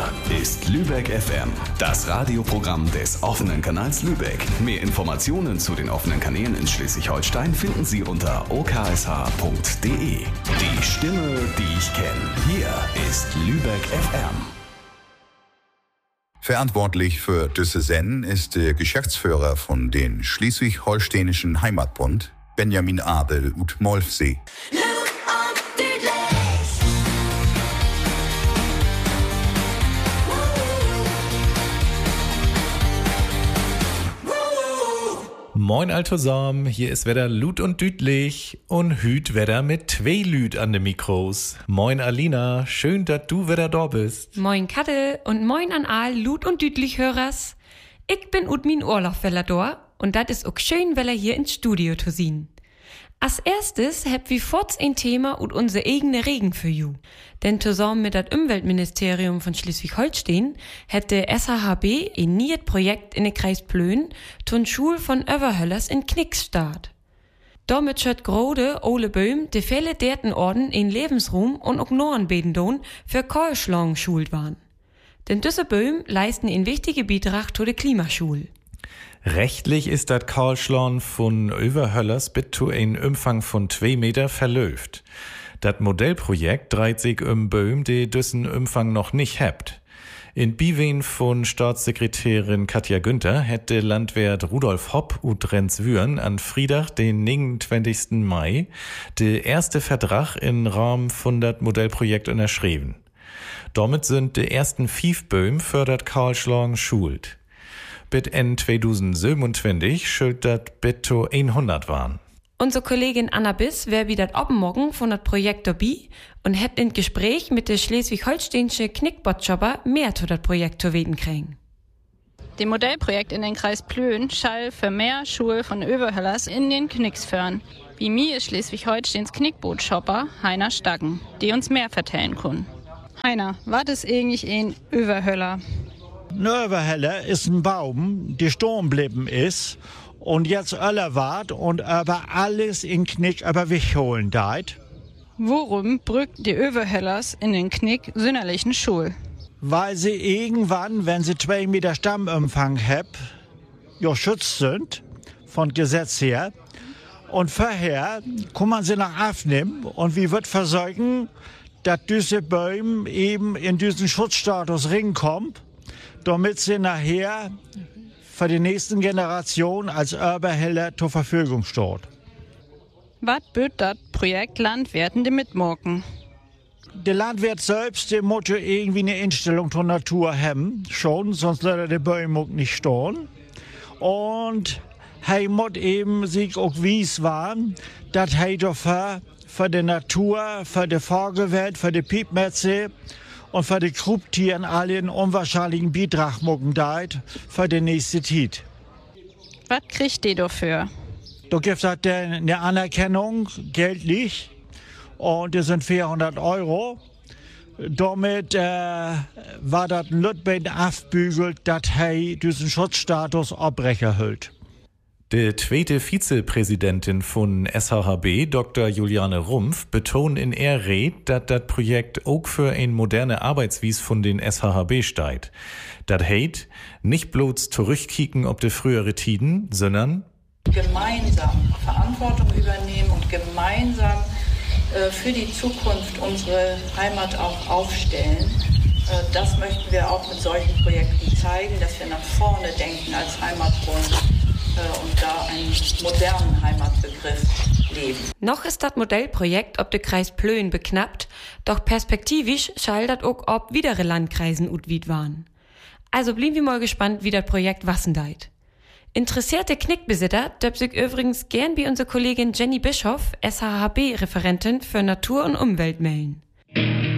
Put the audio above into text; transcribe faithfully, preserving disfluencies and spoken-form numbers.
ist Lübeck F M, das Radioprogramm des offenen Kanals Lübeck. Mehr Informationen zu den offenen Kanälen in Schleswig-Holstein finden Sie unter o k s h punkt d e. Die Stimme, die ich kenne. Hier ist Lübeck F M. Verantwortlich für diese Sendung ist der Geschäftsführer von den Schleswig-Holsteinischen Heimatbund, Benjamin Abel ut Molfsee. Moin Altosam, hier ist wieder Lut und Dütlich und Hüt wieder mit zwei Lüt an den Mikros. Moin Alina, schön, dass du wieder da bist. Moin Kattel und moin an all Lut und Dütlich Hörers. Ich bin ut min Urlaub da und dat is auch schön, weil er hier ins Studio zu sehen. Als erstes hab wir forts ein Thema und unser eigene Regen für you. Denn zusammen mit das Umweltministerium von Schleswig-Holstein hätte S H H B ein neues Projekt in den Kreis Plön zur Schule von Överhöllers in Knicks start. Damit schött Grode, Ole Böhm, de viele derten Orden in Lebensruhm und auch Nornbedendon für Keulschlang schult waren. Denn diese Böhm leisten einen wichtigen Beitrag zu der Klimaschule. Rechtlich ist das Kaulschlorn von Överhöllers bis zu einem Umfang von zwei Meter verlöft. Das Modellprojekt dreht sich um Böhm, die diesen Umfang noch nicht habt. In Biwen von Staatssekretärin Katja Günther hätte Landwirt Rudolf Hopp und Renz Würen an Friedach, den neunundzwanzigsten Mai, der erste Vertrag im Rahmen von das Modellprojekt unterschrieben. Damit sind die ersten fünf Böhm für das Kaulschlorn schult. Bis in zweitausendsiebenundzwanzig schuld dat bis zu hundert waren. Unsere Kollegin Anna Biss wär wieder abmorgen von das Projekt dabei und hätt in Gespräch mit der schleswig-holsteinische Knickbotschopper mehr zu das Projekt zu reden kriegen. Dem Modellprojekt in den Kreis Plön schall für mehr Schule von Överhöllers in den Knicks föhren. Wie mir ist Schleswig-Holsteins Knickbootschopper Heiner Staggen, die uns mehr vertellen können. Heiner, was ist eigentlich ein Överhöller? Ein Överhöller ist ein Baum, der stehen geblieben ist und jetzt öller wart und aber alles in Knick aber wegholen deit. Worum brückt die Överhöllers in den Knick sünderlichen Schul? Weil sie irgendwann, wenn sie zwei Meter Stammumfang haben, ja schützt sind, von Gesetz her. Und vorher kann man sie nach aufnehmen und wie wird versorgen, dass diese Bäume eben in diesen Schutzstatus rinkommen, damit sie nachher für die nächsten Generationen als Överhöller zur Verfügung steht. Was böt das Projekt Landwirten die mitmorken? Der Landwirt selbst, der muss ja irgendwie eine Einstellung zur Natur haben, schon, sonst würde der Bäume nicht stehen. Und er muss eben sich auch wies waren, dass er dafür für die Natur, für die Vogelwelt, für die Piepmetze und für die Kruptieren alle einen unwahrscheinlichen Beitrag machen deit für die nächste Zeit. Was kriegt die dafür? Da gibt es eine Anerkennung, geldlich, und das sind vierhundert Euro. Damit äh, war das ein Lütbein aufbügelt, dass er diesen Schutzstatus abbrechen hält. Die zweite Vizepräsidentin von S H H B, Doktor Juliane Rumpf, betont in ihrer Rede, dass das Projekt auch für ein moderne Arbeitswies von den S H H B steigt. Das heißt, nicht bloß zurückkicken auf die frühere Tiden, sondern gemeinsam Verantwortung übernehmen und gemeinsam äh, für die Zukunft unsere Heimat auch aufstellen. Äh, das möchten wir auch mit solchen Projekten zeigen, dass wir nach vorne denken als Heimatbund und da einen modernen Heimatbegriff leben. Noch ist das Modellprojekt ob der Kreis Plön beknappt, doch perspektivisch schall das auch ob widere Landkreisen utwied waren. Also blieben wir mal gespannt, wie das Projekt wassendeit. Interessierte Knickbesitzer dürfen sich übrigens gern bei unserer Kollegin Jenny Bischoff, S H H B-Referentin für Natur und Umwelt melden.